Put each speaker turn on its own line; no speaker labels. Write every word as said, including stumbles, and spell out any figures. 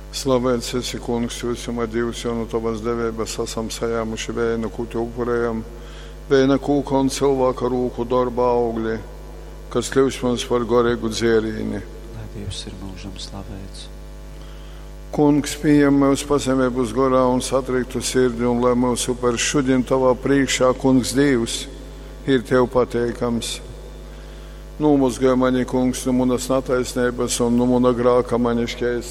Slavēts esi, kungs, visuma Dievs, jo no tavas devības esam sajāmuši vēju, ko tu upurējam, vēja kūka un cilvēka rūku darba augļi, kas kļūst mums par garīgu dzērīni.
Lai Dievs ir mūžam slavēts.
Kungs, pieņem mūsu pazemības gorā un satriktu sirdi, un lai mūsu par šodien tavā priekšā, kungs, Dievs, ir tev pateikams. Nu, mums gāja mani, kungs, nu, munas nataisnības un nu, muna grāka maniškais